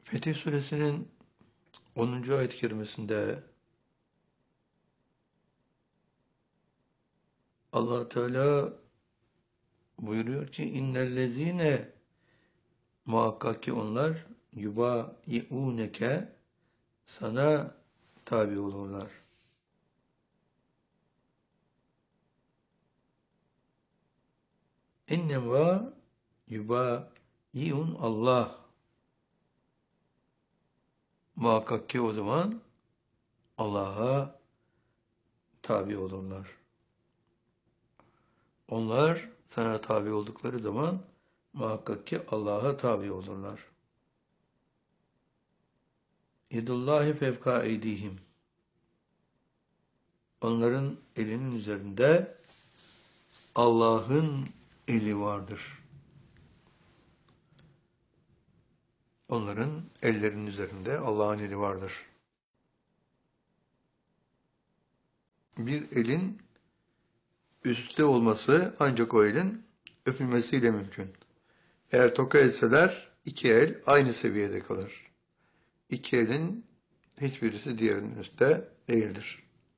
Fetih Suresinin 10. ayet-i kerimesinde Allah Teala buyuruyor ki innellezine muhakkak ki onlar yubâi'ûneke sana tabi olurlar. İnnemâ yubâi'un Allah. Muhakkak ki o zaman Allah'a tabi olurlar. Onlar sana tabi oldukları zaman muhakkak ki Allah'a tabi olurlar. Yedullahi fevka eydihim. Onların elinin üzerinde Allah'ın eli vardır. Onların ellerinin üzerinde Allah'ın eli vardır. Bir elin üstte olması ancak o elin öpülmesiyle mümkün. Eğer toka etseler iki el aynı seviyede kalır. İki elin hiçbirisi diğerinin üstte değildir.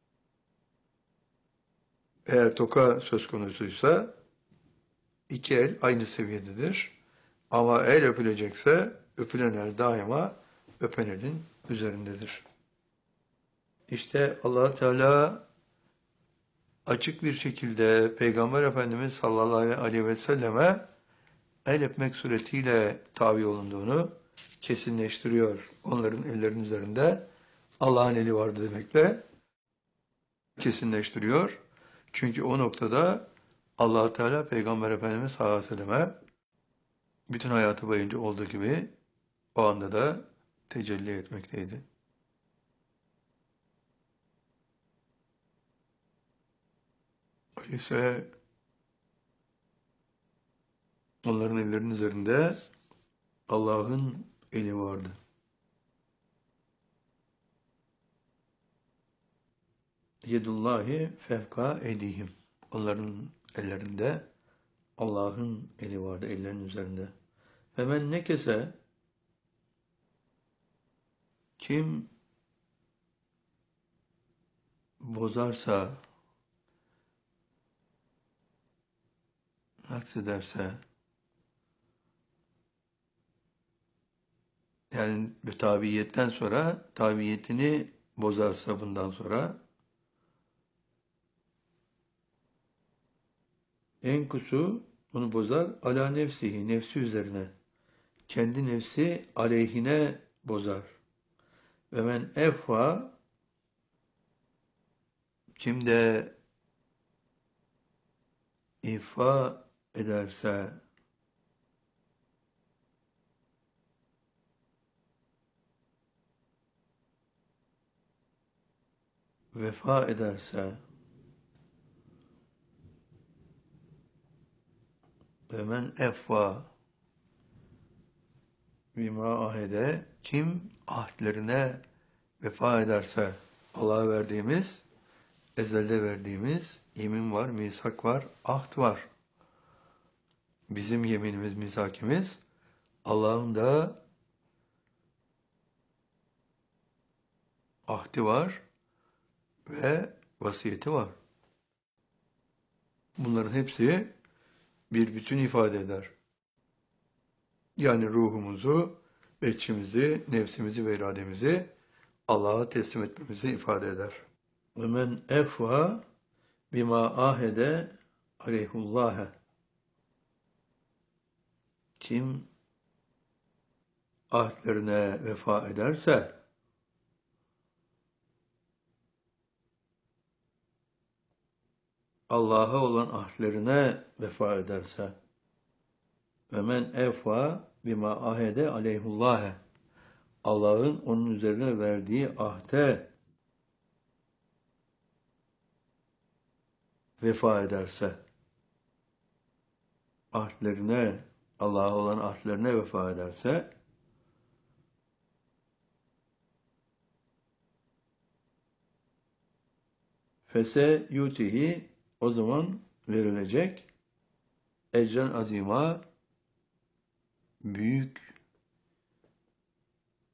Eğer toka söz konusuysa iki el aynı seviyededir. Ama el öpülecekse öpülen el daima öpen elin üzerindedir. İşte Allah Teala açık bir şekilde Peygamber Efendimiz sallallahu aleyhi ve selleme el öpmek suretiyle tabi olunduğunu kesinleştiriyor. Onların ellerinin üzerinde Allah'ın eli vardı demekle kesinleştiriyor. Çünkü o noktada Allah Teala Peygamber Efendimiz sallallahu aleyhi ve selleme bütün hayatı boyunca olduğu gibi o anda da tecelli etmekteydi. Öyleyse onların ellerinin üzerinde Allah'ın eli vardı. Yedullahi fevka eydihim. Onların ellerinde Allah'ın eli vardı, ellerinin üzerinde. Hemen nekese kim bozarsa, aksederse, yani tabiiyetten sonra tabiiyetini bozarsa bundan sonra enkusu onu bozar ala nefsihi, nefsi üzerine. Kendi nefsi aleyhine bozar. Ve men effa kim de ifa ederse vefa ederse ve men effa bima ahede kim ahdlerine vefa ederse Allah'a verdiğimiz ezelde verdiğimiz yemin var, misak var, ahd var. Bizim yeminimiz, misakimiz Allah'ın da ahdi var ve vasiyeti var. Bunların hepsi bir bütün ifade eder. Yani ruhumuzu, bekçimizi, nefsimizi ve irademizi Allah'a teslim etmemizi ifade eder. وَمَنْ اَفْوَى بِمَا ahede aleyhullâhe. Kim ahdlerine vefa ederse Allah'a olan ahdlerine vefa ederse ve men efva bima ahede aleyhullâhe. Allah'ın onun üzerine verdiği ahde vefa ederse, ahdlerine, Allah'a olan ahdlerine vefa ederse, fese yutihi, o zaman verilecek ecren azima, büyük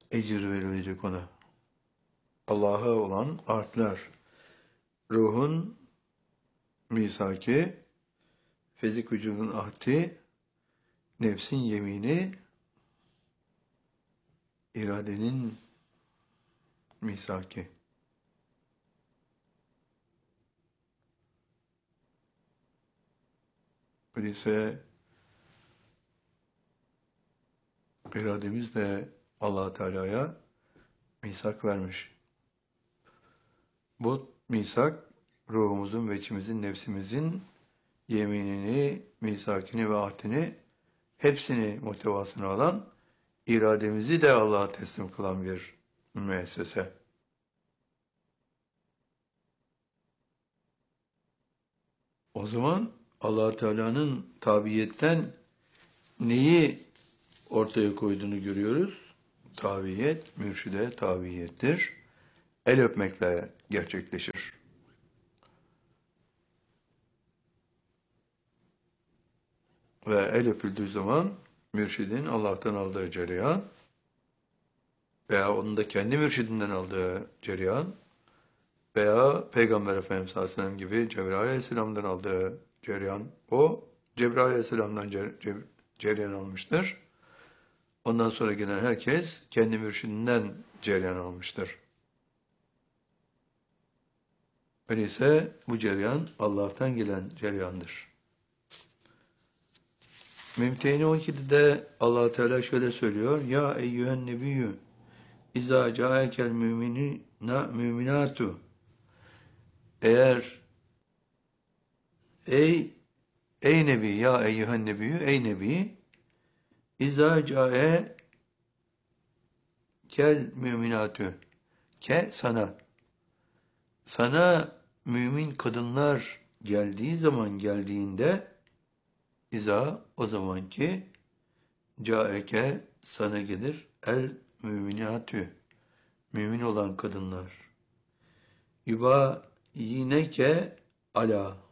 ecir verilecek ona. Allah'a olan ahdler, ruhun misaki, fezik vücudun ahdi, nefsin yemini, iradenin misaki. Öyleyse irademiz de Allah Teala'ya misak vermiş. Bu misak ruhumuzun ve içimizin, nefsimizin yeminini, misakini ve ahdini hepsini muhtevasına alan, irademizi de Allah'a teslim kılan bir müessese. O zaman Allah Teala'nın tabiiyetten neyi ortaya koyduğunu görüyoruz. Tabiyet, mürşide tabiyettir. El öpmekle gerçekleşir. Ve el öpüldüğü zaman mürşidin Allah'tan aldığı cereyan veya onun da kendi mürşidinden aldığı cereyan veya Peygamber Efendimiz sallallahu aleyhi ve sellem gibi Cebrail aleyhisselamdan aldığı cereyan, o Cebrail aleyhisselamdan cereyan almıştır. Ondan sonra gelen herkes kendi mürşidinden cereyan almıştır. Öyleyse bu cereyan Allah'tan gelen cereyandır. Mümtehine 12'de Allah Teala şöyle söylüyor: Ya eyyühen nebiyyü izâ câekel müminâtu. Eğer ey nebi, ya eyyühen nebiyyü, ey nebi, izâ câe kel müminâtu, ke sana mümin kadınlar geldiğinde İza, o zaman ki caeke, sana gelir el müminatü, mümin olan kadınlar. Yuba yineke ala,